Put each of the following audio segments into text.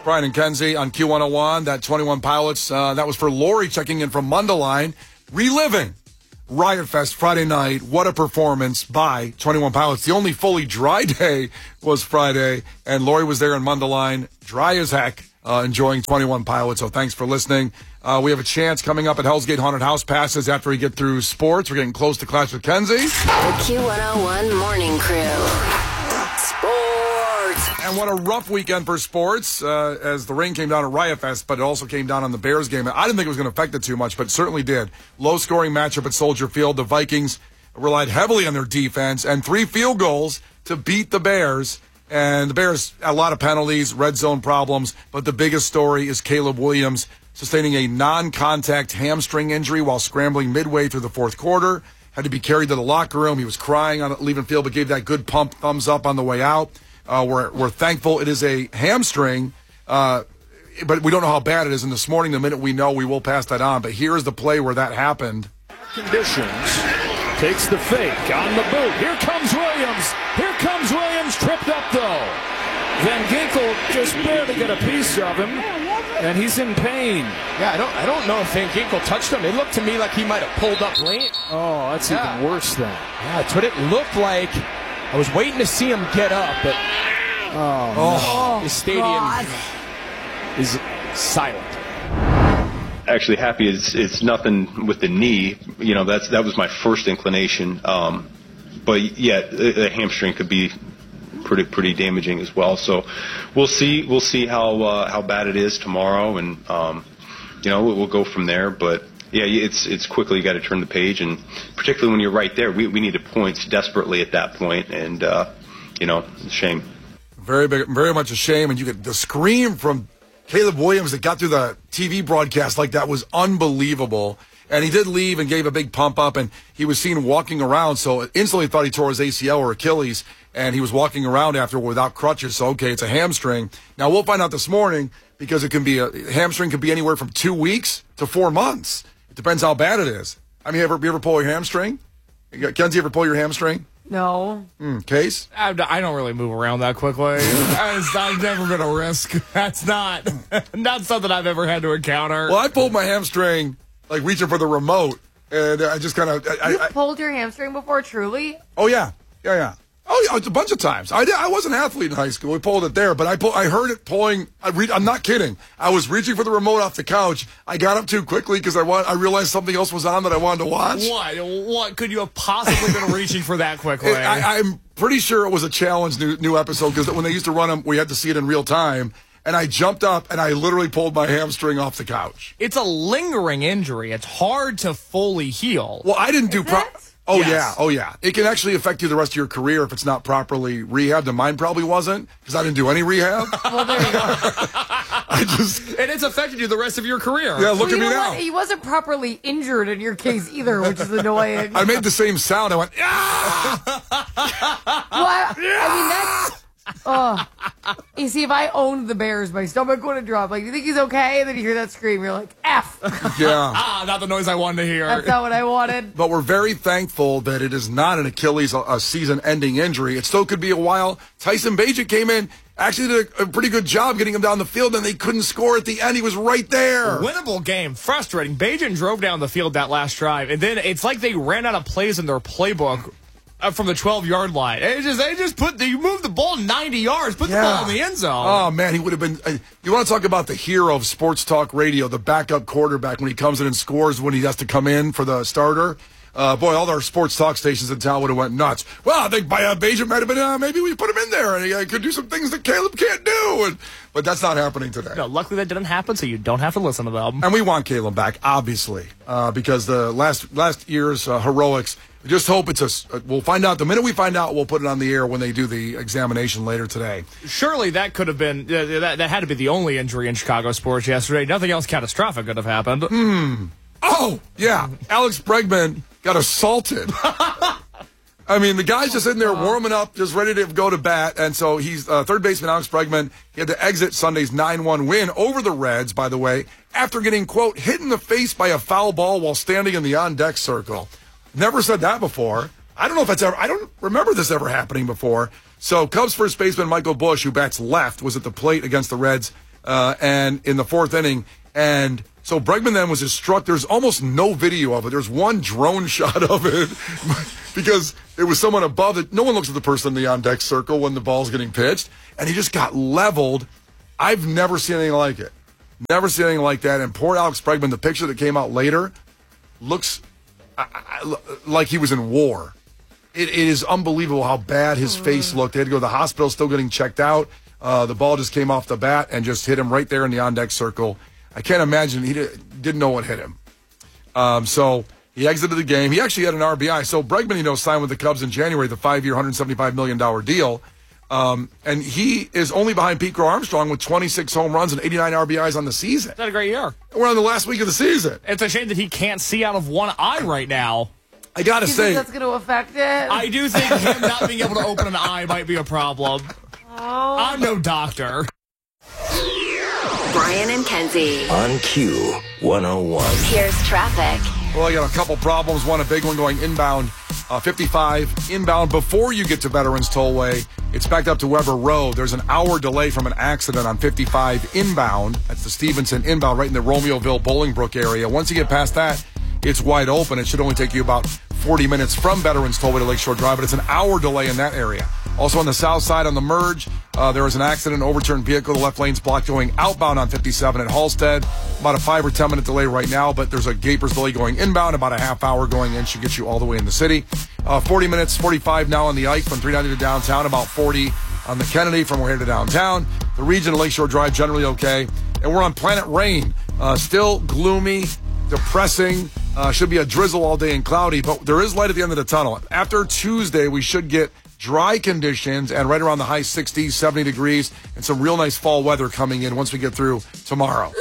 Brian and Kenzie on Q101. That 21 Pilots, that was for Lori checking in from Mundelein, reliving Riot Fest Friday night. What a performance by 21 Pilots. The only fully dry day was Friday, and Lori was there in Mundelein, dry as heck, enjoying 21 Pilots. So thanks for listening. We have a chance coming up at Hell's Gate Haunted House passes after we get through sports. We're getting close to Clash with Kenzie. The Q101 Morning Crew. Sports. And what a rough weekend for sports as the rain came down at Riot Fest, but it also came down on the Bears game. I didn't think it was going to affect it too much, but it certainly did. Low-scoring matchup at Soldier Field. The Vikings relied heavily on their defense and 3 field goals to beat the Bears. And the Bears had a lot of penalties, red zone problems, but the biggest story is Caleb Williams sustaining a non-contact hamstring injury while scrambling midway through the fourth quarter. Had to be carried to the locker room. He was crying on leaving field, but gave that good pump thumbs up on the way out. We're thankful it is a hamstring, but we don't know how bad it is. And this morning, the minute we know, we will pass that on. But here's the play where that happened. Conditions. Takes the fake on the boot. Here comes Williams. Here comes Williams. Tripped up, though. Van Ginkel just barely get a piece of him, and he's in pain. Yeah, I don't know if Van Ginkel touched him. It looked to me like he might have pulled up late. Oh, that's even worse then. Yeah, that's what it looked like. I was waiting to see him get up, but the stadium is silent. Actually happy it's nothing with the knee. You know, that was my first inclination. But yeah, a hamstring could be pretty damaging as well. So we'll see how bad it is tomorrow, and we'll go from there. But yeah, it's quickly you got to turn the page, and particularly when you're right there, we needed points desperately at that point, and it's a shame. Very much a shame, and you get the scream from Caleb Williams that got through the TV broadcast like that was unbelievable. And he did leave and gave a big pump up, and he was seen walking around, so instantly thought he tore his ACL or Achilles, and he was walking around after without crutches, so okay, it's a hamstring. Now, we'll find out this morning, because it can be a hamstring could be anywhere from 2 weeks to 4 months. It depends how bad it is. I mean, you ever pull your hamstring? Kenzie, ever pull your hamstring? No. Case? I don't really move around that quickly. I've never been a risk. That's not something I've ever had to encounter. Well, I pulled my hamstring, like reaching for the remote, and I just kind of... You pulled your hamstring before, truly? Oh, yeah. Yeah. Oh, yeah, it's a bunch of times. I was an athlete in high school. We pulled it there, but I heard it pulling. I'm not kidding. I was reaching for the remote off the couch. I got up too quickly because I realized something else was on that I wanted to watch. What could you have possibly been reaching for that quickly? I'm pretty sure it was a challenge new episode, because when they used to run them, we had to see it in real time. And I jumped up, and I literally pulled my hamstring off the couch. It's a lingering injury. It's hard to fully heal. Well, I didn't do Oh, yes. Yeah. Oh, yeah. It can actually affect you the rest of your career if it's not properly rehabbed. And mine probably wasn't, because I didn't do any rehab. Well, there you go. And it's affected you the rest of your career. Yeah, look at me now. He wasn't properly injured in your case either, which is annoying. I made the same sound. I went, that's... You see, if I owned the Bears, my stomach would have dropped. Like, you think he's okay? And then you hear that scream, you're like, F. Yeah. Not the noise I wanted to hear. That's not what I wanted. But we're very thankful that it is not an Achilles, a season-ending injury. It still could be a while. Tyson Bagent came in, actually did a pretty good job getting him down the field, and they couldn't score at the end. He was right there. Winnable game. Frustrating. Bagent drove down the field that last drive, and then it's like they ran out of plays in their playbook from the 12-yard line. You moved the ball 90 yards, put the ball in the end zone. Oh, man, he would have been... you want to talk about the hero of sports talk radio, the backup quarterback, when he comes in and scores when he has to come in for the starter. Boy, all our sports talk stations in town would have went nuts. Well, I think Bagent might have been, maybe we put him in there, and he could do some things that Caleb can't do. But that's not happening today. No, luckily that didn't happen, so you don't have to listen to them. And we want Caleb back, obviously, because the last year's heroics... We just hope we'll find out. The minute we find out, we'll put it on the air when they do the examination later today. Surely that could have been, that had to be the only injury in Chicago sports yesterday. Nothing else catastrophic could have happened. Oh, yeah. Alex Bregman got assaulted. I mean, the guy's just sitting there warming up, just ready to go to bat. And so he's third baseman Alex Bregman. He had to exit Sunday's 9-1 win over the Reds, by the way, after getting, quote, hit in the face by a foul ball while standing in the on-deck circle. Never said that before. I don't know if I don't remember this ever happening before. So Cubs first baseman Michael Busch, who bats left, was at the plate against the Reds and in the fourth inning. And so Bregman then was just struck. There's almost no video of it. There's one drone shot of it because it was someone above it. No one looks at the person in the on-deck circle when the ball's getting pitched. And he just got leveled. I've never seen anything like it. Never seen anything like that. And poor Alex Bregman, the picture that came out later, looks like he was in war. It is unbelievable how bad his face looked. They had to go to the hospital, still getting checked out. The ball just came off the bat and just hit him right there in the on-deck circle. I can't imagine he didn't know what hit him. So he exited the game. He actually had an RBI. So Bregman, signed with the Cubs in January, the 5-year, $175 million deal. And he is only behind Pete Crow Armstrong with 26 home runs and 89 RBIs on the season. Had a great year. We're on the last week of the season. It's a shame that he can't see out of one eye right now. I got to say. Think that's going to affect it? I do think him not being able to open an eye might be a problem. Oh. I'm no doctor. Brian and Kenzie. On Q101. Here's traffic. Well, I got a couple problems. One, a big one going inbound, 55 inbound before you get to Veterans Tollway. It's backed up to Weber Road. There's an hour delay from an accident on 55 inbound. That's the Stevenson inbound right in the Romeoville Bolingbrook area. Once you get past that, it's wide open. It should only take you about 40 minutes from Veterans Tollway to Lakeshore Drive, but it's an hour delay in that area. Also on the south side on the merge, there was an accident, overturned vehicle. The left lane's blocked going outbound on 57 at Halstead. About a 5 or 10 minute delay right now, but there's a Gapers delay going inbound. About a half hour going in should get you all the way in the city. 40 minutes, 45 now on the Ike from 390 to downtown. About 40 on the Kennedy from here to downtown. The region of Lakeshore Drive generally okay. And we're on Planet Rain. Still gloomy, depressing. Should be a drizzle all day and cloudy, but there is light at the end of the tunnel. After Tuesday, we should get dry conditions and right around the high 60s, 70 degrees, and some real nice fall weather coming in once we get through tomorrow.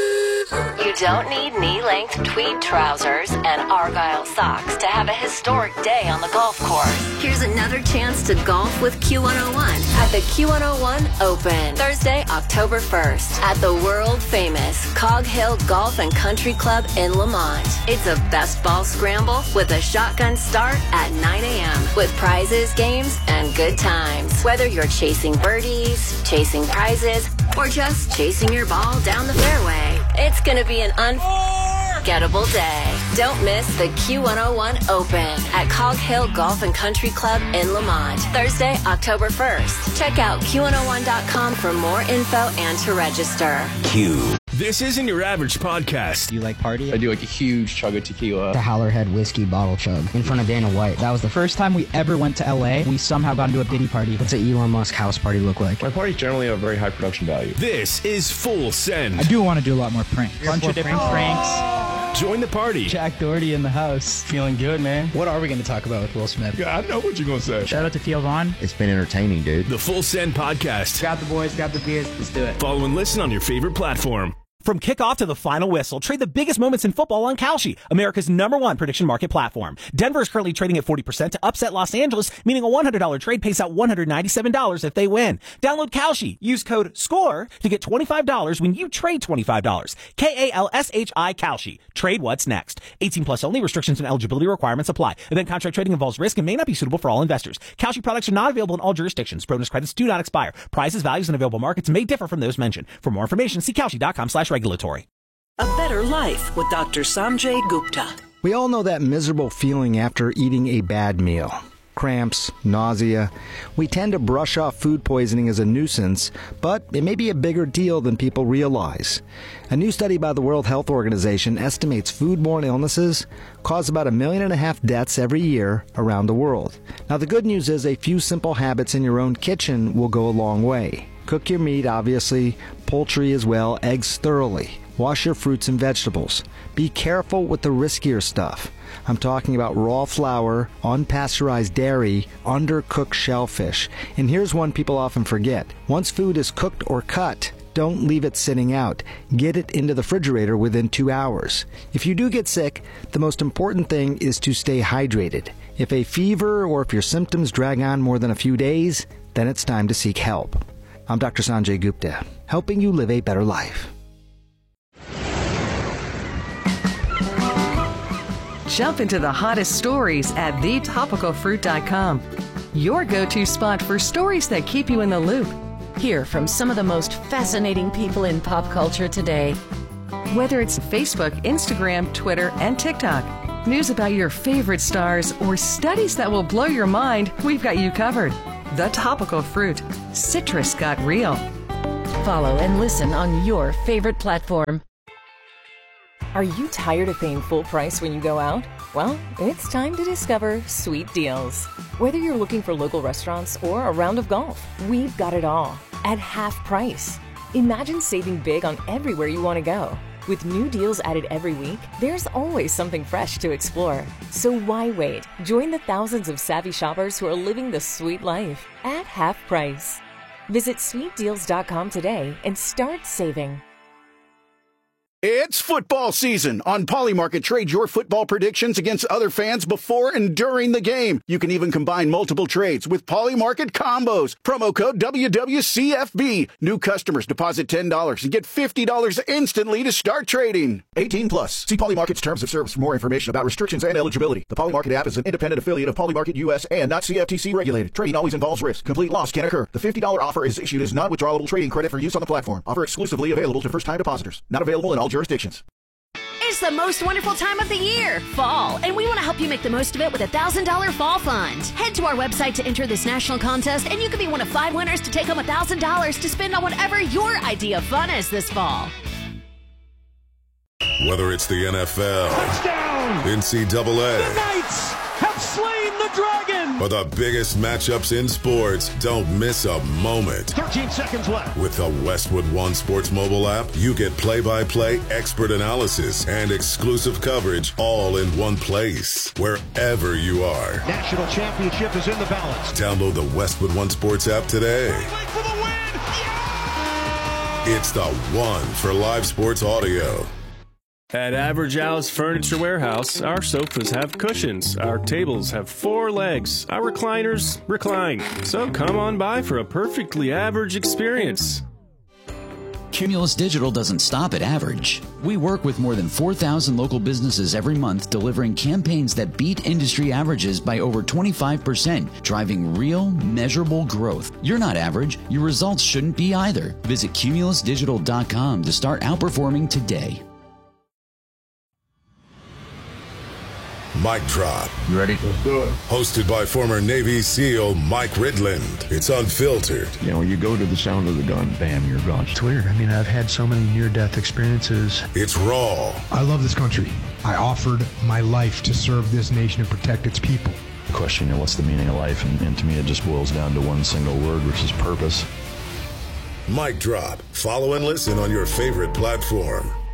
You don't need knee-length tweed trousers and Argyle socks to have a historic day on the golf course. Here's another chance to golf with Q101 at the Q101 Open, Thursday, October 1st at the world-famous Cog Hill Golf and Country Club in Lamont. It's a best ball scramble with a shotgun start at 9 a.m. with prizes, games, and good times. Whether you're chasing birdies, chasing prizes, or just chasing your ball down the fairway, it's going to be an unforgettable day. Don't miss the Q101 Open at Cog Hill Golf and Country Club in Lamont, Thursday, October 1st. Check out Q101.com for more info and to register. Q. This isn't your average podcast. Do you like party? I do like a huge chug of tequila. The Howlerhead whiskey bottle chug in front of Dana White. That was the first time we ever went to LA. We somehow got into a Diddy party. What's an Elon Musk house party look like? My parties generally have very high production value. This is Full Send. I do want to do a lot more pranks. Bunch of different pranks. Join the party. Jack Doherty in the house. Feeling good, man. What are we going to talk about with Will Smith? Yeah, I know what you're going to say. Shout out to Theo Vaughn. It's been entertaining, dude. The Full Send Podcast. Grab the boys, grab the beers. Let's do it. Follow and listen on your favorite platform. From kickoff to the final whistle, trade the biggest moments in football on Kalshi, America's #1 prediction market platform. Denver is currently trading at 40% to upset Los Angeles, meaning a $100 trade pays out $197 if they win. Download Kalshi. Use code SCORE to get $25 when you trade $25. KALSHI Kalshi. Trade what's next. 18 plus only. Restrictions and eligibility requirements apply. Event contract trading involves risk and may not be suitable for all investors. Kalshi products are not available in all jurisdictions. Bonus credits do not expire. Prizes, values, and available markets may differ from those mentioned. For more information, see Kalshi.com/regulatory. A better life with Dr. Sanjay Gupta. We all know that miserable feeling after eating a bad meal. Cramps, nausea. We tend to brush off food poisoning as a nuisance, but it may be a bigger deal than people realize. A new study by the World Health Organization estimates foodborne illnesses cause about 1.5 million deaths every year around the world. Now, the good news is a few simple habits in your own kitchen will go a long way. Cook your meat, obviously, poultry as well, eggs thoroughly. Wash your fruits and vegetables. Be careful with the riskier stuff. I'm talking about raw flour, unpasteurized dairy, undercooked shellfish. And here's one people often forget. Once food is cooked or cut, don't leave it sitting out. Get it into the refrigerator within 2 hours. If you do get sick, the most important thing is to stay hydrated. If a fever or if your symptoms drag on more than a few days, then it's time to seek help. I'm Dr. Sanjay Gupta, helping you live a better life. Jump into the hottest stories at thetopicalfruit.com. Your go-to spot for stories that keep you in the loop. Hear from some of the most fascinating people in pop culture today. Whether it's Facebook, Instagram, Twitter, and TikTok, news about your favorite stars, or studies that will blow your mind, we've got you covered. The Topical Fruit. Citrus got real. Follow and listen on your favorite platform. Are you tired of paying full price when you go out? Well, it's time to discover Sweet Deals. Whether you're looking for local restaurants or a round of golf, we've got it all at half price. Imagine saving big on everywhere you want to go. With new deals added every week, there's always something fresh to explore. So why wait? Join the thousands of savvy shoppers who are living the sweet life at half price. Visit sweetdeals.com today and start saving. It's football season. On Polymarket, trade your football predictions against other fans before and during the game. You can even combine multiple trades with Polymarket combos. Promo code WWCFB. New customers deposit $10 and get $50 instantly to start trading. 18 plus. See Polymarket's terms of service for more information about restrictions and eligibility. The Polymarket app is an independent affiliate of Polymarket US and not CFTC regulated. Trading always involves risk. Complete loss can occur. The $50 offer is issued as non-withdrawable trading credit for use on the platform. Offer exclusively available to first-time depositors. Not available in all jurisdictions. It's the most wonderful time of the year, fall, and we want to help you make the most of it with a $1,000 fall fund. Head to our website to enter this national contest, and you could be one of 5 winners to take home $1,000 to spend on whatever your idea of fun is this fall. Whether it's the NFL, touchdown, NCAA, the Knights have slain the dragon, or the biggest matchups in sports, don't miss a moment. 13 seconds left. With the Westwood One Sports mobile app, you get play-by-play expert analysis and exclusive coverage all in one place, wherever you are. National championship is in the balance. Download the Westwood One Sports app today. For the win! Yeah! It's the one for live sports audio. At Average Al's Furniture Warehouse, our sofas have cushions, our tables have 4 legs, our recliners recline. So come on by for a perfectly average experience. Cumulus Digital doesn't stop at average. We work with more than 4,000 local businesses every month, delivering campaigns that beat industry averages by over 25%, driving real, measurable growth. You're not average. Your results shouldn't be either. Visit cumulusdigital.com to start outperforming today. Mic Drop. You ready? Let's do it. Hosted by former Navy SEAL Mike Ridland. It's unfiltered. You know, you go to the sound of the gun, bam, you're gone. It's weird. I mean, I've had so many near-death experiences. It's raw. I love this country. I offered my life to serve this nation and protect its people. The question, you know, what's the meaning of life? And to me, it just boils down to one single word, which is purpose. Mic Drop. Follow and listen on your favorite platform.